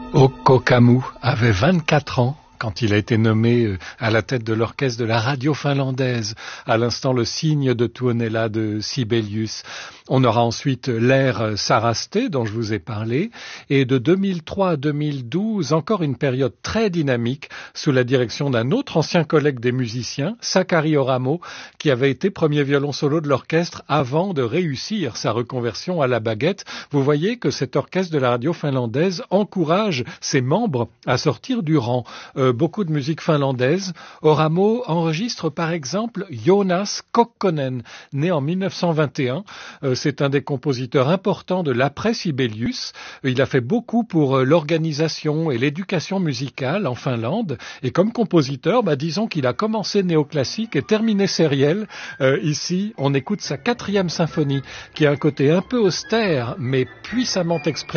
Occo Kamu avait 24 ans quand il a été nommé à la tête de l'orchestre de la radio finlandaise, à l'instant le cygne de Tuonela de Sibelius. On aura ensuite l'ère Sarasté, dont je vous ai parlé, et de 2003 à 2012, encore une période très dynamique, sous la direction d'un autre ancien collègue des musiciens, Sakari Oramo, qui avait été premier violon solo de l'orchestre avant de réussir sa reconversion à la baguette. Vous voyez que cet orchestre de la radio finlandaise encourage ses membres à sortir du rang. Beaucoup de musique finlandaise. Oramo enregistre par exemple Jonas Kokkonen, né en 1921. C'est un des compositeurs importants de l'après-Sibelius. Il a fait beaucoup pour l'organisation et l'éducation musicale en Finlande. Et comme compositeur, disons qu'il a commencé néoclassique et terminé sériel. Ici, on écoute sa 4e symphonie, qui a un côté un peu austère, mais puissamment expressif.